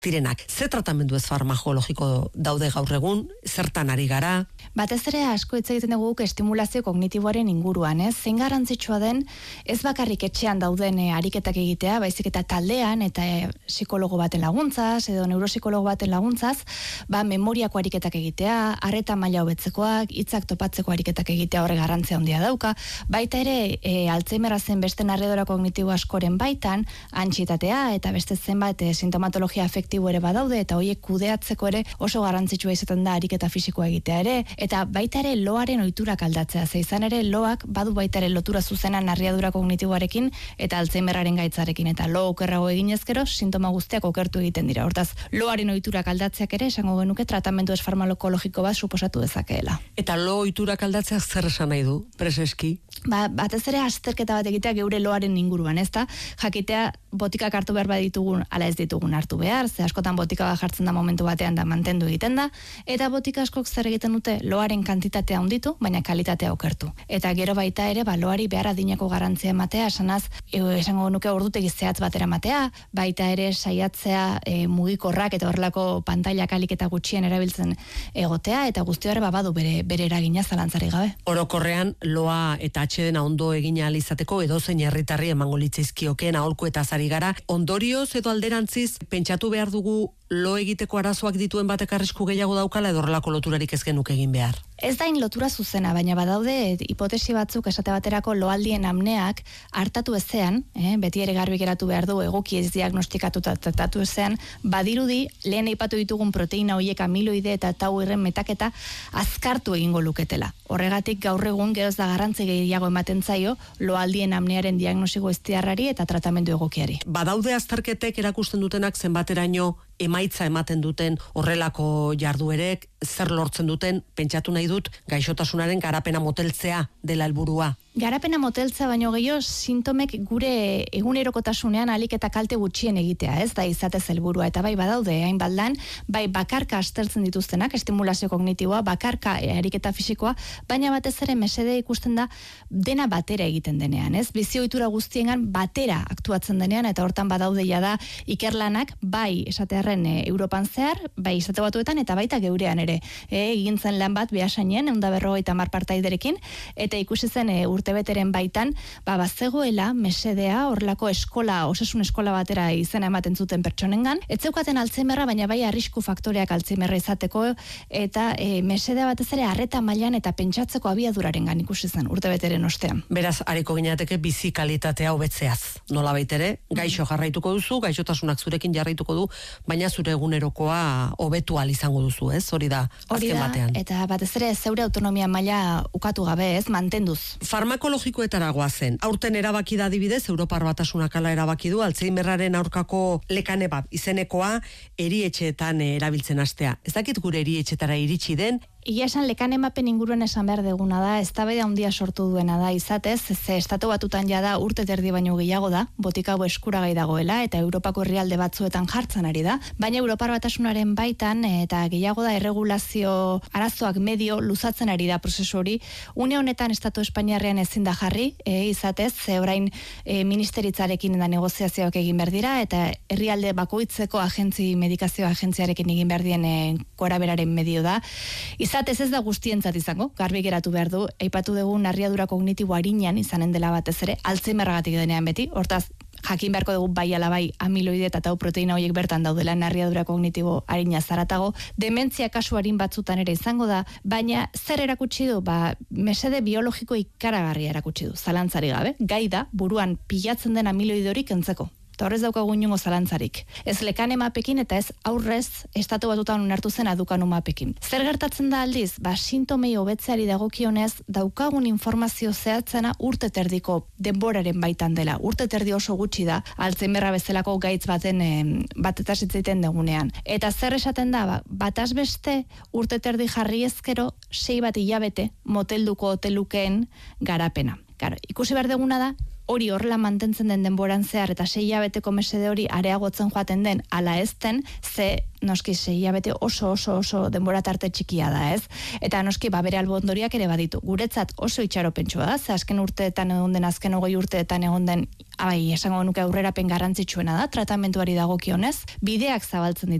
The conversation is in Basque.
direnak. Ze tratamendu ez farmakologiko daude gaur egun, zertan ari gara? Batez ere asko hitz egiten dugu estimulazio kognitiboaren inguruan, ez? Zein garrantzitsua den ez bakarrik etxean dauden ariketak egitea, baizik eta taldean eta psikologo baten laguntzaz edo neuropsikologo baten laguntzaz, memoriako ariketak egitea, arreta maila hobetzekoak, hitzak topatzeko ariketak egitea horre garrantzia handia dauka. Baita ere, Alzheimerra zen beste narredora kognitibo askoren baitan, antsietatea eta beste zenbait sintomatologia afektibo ere badaude eta horiek kudeatzeko ere oso garrantzitsua izaten da ariketa fisikoa egitea ere, eta baita ere loaren ohiturak aldatzea, ze izan ere loak badu baita ere lotura zuzena narriadura kognitiboarekin eta Alzheimerraren gaitzarekin, eta lo okerrago eginez gero sintoma guztiak okertu egiten dira. Hortaz, loaren ohiturak aldatzeak ere esango genuke tratamendu ez farmakologiko bat suposatu dezakeela. Eta lo ohiturak aldatzeak zer esan nahi du, preseski? Batez ere azterketa bat egitea geure loaren inguruan, ezta? Jakitea botikak hartu behar ditugun, ala ez ditugun hartu behar, ze askotan botika bat jartzen da momentu batean da mantendu egiten da, eta botika askok zer egiten dute loaren kantitatea handitu, baina kalitatea okertu. Eta gero baita ere, loari behar adineko garantzia ematea, esango nuke ordutegi zehatz batera ematea, baita ere saiatzea mugikorrak eta horrelako pantailak alik eta gutxien erabiltzen egotea, eta guzti hori badu bere eragina zalantzarik gabe. Orokorrean, loa eta atxedena ondo egina alizateko edozein herritarri emango litzaizkiokeen aholku eta zari gara. Ondorioz edo alderantziz, pentsatu behar dugu lo egiteko arazoak dituen batek arrisku gehiago daukala edo horrelako loturarik ez genuke egin behar? Ez da lotura zuzena, baina badaude hipotesi batzuk esate baterako loaldien apneak hartatu ezean, beti ere garbi geratu behar du egoki ez diagnostikatu tratatu ezean, badirudi lehen aipatu ditugun proteina horiek amiloide eta tauirren metaketa azkartu egingo luketela. Horregatik gaur egun geroz da garrantzi gehiago ematen zaio loaldien apnearen diagnostiko eztiarrari eta tratamendu egokiari. Badaude azterketek erakusten dutenak zenbateraino emaitza ematen duten horrelako jarduerek, zer lortzen duten, pentsatu nahi dut, gaixotasunaren garapena moteltzea dela helburua. Garapena moteltzea baino gehiago sintomek gure egunerokotasunean alik eta kalte gutxien egitea, ez da izatez helburua, eta bai badaude hainbat lan, bai bakarka aztertzen dituztenak, estimulazio kognitiboa, bakarka ariketa fisikoa, baina batez ere mesede ikusten da dena batera egiten denean, ez? Bizi ohitura guztiengan batera aktuatzen denean, eta hortan badaude jada ikerlanak, bai esatearren Europan zehar, bai Estatu Batuetan eta baita geurean ere. Egintzen lan bat Beasainen 150 partaiderekin, eta ikusi zen urtebeteren baitan, bazegoela mesedea horrelako eskola, osasun eskola batera izena ematen zuten pertsonengan, ez zeukaten Alzheimerra, baina bai arrisku faktoreak Alzheimerra izateko, eta mesedea batez ere arreta mailan eta pentsatzeko abiadurarengan ikusi zen urtebeteren ostean. Beraz, ariko ginateke bizi kalitatea hobetzeaz. Nolabait ere, gaixo jarraituko duzu, gaixotasunak zurekin jarraituko du, baina zure egunerokoa hobetu ahal izango duzu, ez? Hori da, azken batean. Eta batez ere zeure autonomia maila ukatu gabe, ez, mantenduz. Farmakologikoetara goazen. Aurten erabaki da adibidez, Europar Batasunak hala erabaki du, Alzheimerraren aurkako lekane bat izenekoa erietxeetan erabiltzen hastea. Ez dakit gure erietxetara iritsi den. Ia esan lekanemapen inguruan esan behar deguna da, eztabaida handia sortu duena da izatez, ze Estatu Batutan jada urte terdi baino gehiago da, botika hau eskuragai dagoela eta Europako herrialde batzuetan jartzen ari da, baina Europar Batasunaren baitan eta gehiago da erregulazio arazoak medio luzatzen ari da prozesu hori. Une honetan Estatu Espainiarrean ezin da jarri, izatez, ze orain ministeritzarekin da negoziazioak egin behar dira eta herrialde bakoitzeko medikazio agentziarekin egin behar dien goraberaren medio da. Izatez ez da guztientzat izango, garbi geratu behar du, aipatu dugu narriadura kognitibo arinean izanen dela batez ere, Alzheimerragatik denean beti, hortaz jakin beharko dugu bai ala bai amiloide eta tau proteina horiek bertan daudela narriadura kognitibo arina zaratago, dementzia kasu arin batzutan ere izango da, baina zer erakutsi du, mesede biologiko ikaragarria erakutsi du, zalantzari gabe, gai da, buruan pilatzen den amiloide hori kentzeko. Eta horrez daukagu inongo zalantzarik. Ez lekanemapekin eta ez aurrez Estatu Batutan onartu zen adukanumapekin. Zer gertatzen da aldiz? Sintomei hobetzeari dagokionez daukagun informazio zehatzena urte terdiko denboraren baitan dela. Urte terdi oso gutxi da, Alzheimerra bezalako gaitz batetaz hitz egiten dugunean. Eta zer esaten da, bataz beste urte terdi jarri ezkero 6 hilabete motelduko otelukeen garapena. Ikusi behar deguna da, hori horrela mantentzen den denboran zehar eta 6 hilabeteko mesede hori areagotzen joaten den ala ez den, ze noski 6 hilabete oso denbora tarte txikia da, ez? Eta noski bere albondoriak ere baditu. Guretzat oso itxaropentsua da, ze azken urteetan egon den, azken 20 urteetan egon den, esango nuke aurrerapen garrantzitsuena da, tratamentuari dagokionez, bideak zabaltzen